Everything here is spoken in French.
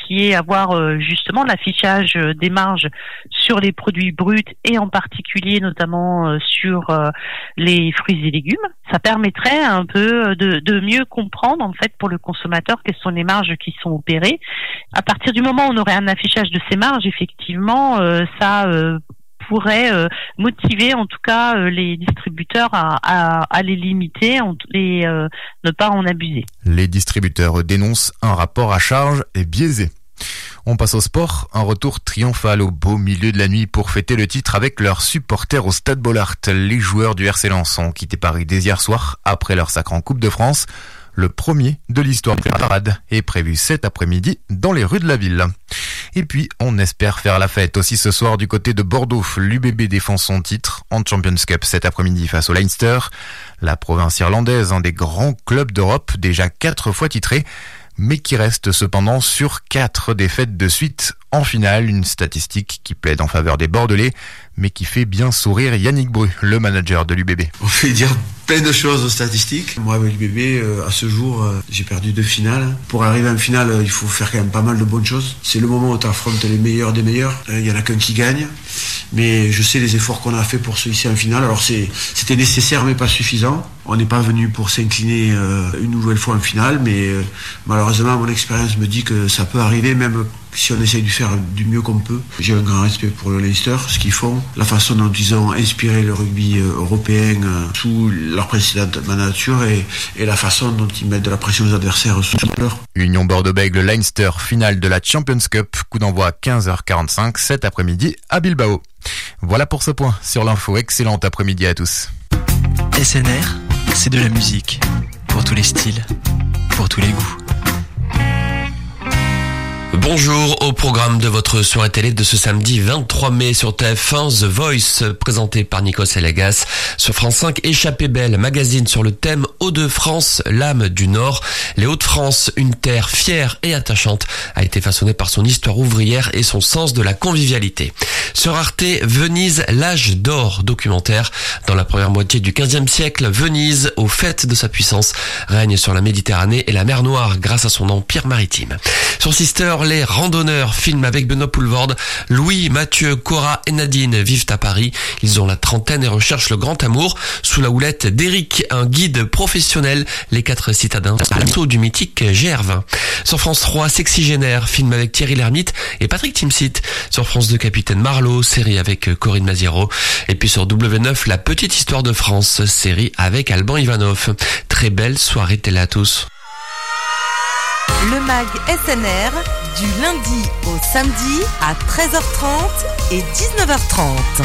qui est avoir justement l'affichage des marges sur les produits bruts et en particulier notamment sur les fruits et légumes. Ça permettrait un peu de mieux comprendre en fait pour le consommateur quelles sont les marges qui sont opérées. À partir du moment où on aurait un affichage de ces marges, effectivement, ça pourrait motiver en tout cas les distributeurs à les limiter et ne pas en abuser. Les distributeurs dénoncent un rapport à charge biaisé. On passe au sport, un retour triomphal au beau milieu de la nuit pour fêter le titre avec leurs supporters au Stade Bollaert. Les joueurs du RC Lens ont quitté Paris dès hier soir après leur sacre en Coupe de France. Le premier de l'histoire de la parade est prévu cet après-midi dans les rues de la ville. Et puis, on espère faire la fête aussi ce soir du côté de Bordeaux. L'UBB défend son titre en Champions Cup cet après-midi face au Leinster. La province irlandaise, un des grands clubs d'Europe, déjà 4 fois titré, mais qui reste cependant sur 4 défaites de suite en finale. Une statistique qui plaide en faveur des Bordelais, mais qui fait bien sourire Yannick Bru, le manager de l'UBB. On fait dire plein de choses aux statistiques. Moi, avec l'UBB, à ce jour, j'ai perdu 2 finales. Pour arriver en finale, il faut faire quand même pas mal de bonnes choses. C'est le moment où tu affrontes les meilleurs des meilleurs. Il y en a qu'un qui gagne. Mais je sais les efforts qu'on a fait pour ceux-ci en finale. Alors c'était nécessaire mais pas suffisant. On n'est pas venu pour s'incliner une nouvelle fois en finale, mais malheureusement mon expérience me dit que ça peut arriver même si on essaye de faire du mieux qu'on peut. J'ai un grand respect pour le Leinster, ce qu'ils font, la façon dont ils ont inspiré le rugby européen sous leur précédente mandature et la façon dont ils mettent de la pression aux adversaires sous leur. Union Bordeaux-Bègles Leinster, finale de la Champions Cup, coup d'envoi 15h45 cet après-midi à Bilbao. Voilà pour ce point sur l'info. Excellent après-midi à tous. SNR, c'est de la musique pour tous les styles, pour tous les goûts. Bonjour, au programme de votre soirée télé de ce samedi 23 mai sur TF1, The Voice, présenté par Nikos Aliagas. Sur France 5, Échappée belle, magazine sur le thème Hauts-de-France, l'âme du Nord. Les Hauts-de-France, une terre fière et attachante, a été façonnée par son histoire ouvrière et son sens de la convivialité. Sur Arte, Venise, l'âge d'or, documentaire. Dans la première moitié du XVe siècle, Venise, au faîte de sa puissance, règne sur la Méditerranée et la mer Noire grâce à son empire maritime. Sur Sister, les randonneurs, film avec Benoît Poulvorde. Louis, Mathieu, Cora et Nadine vivent à Paris. Ils ont la trentaine et recherchent le grand amour. Sous la houlette d'Éric, un guide professionnel, les 4 citadins à l'assaut du mythique GR20. Sur France 3, Sexygénaire, film avec Thierry Lhermitte et Patrick Timsit. Sur France 2, Capitaine Marlowe, série avec Corinne Maziero. Et puis sur W9, La petite histoire de France, série avec Alban Ivanov. Très belle soirée télé à tous. Le MAG SNR, du lundi au samedi à 13h30 et 19h30.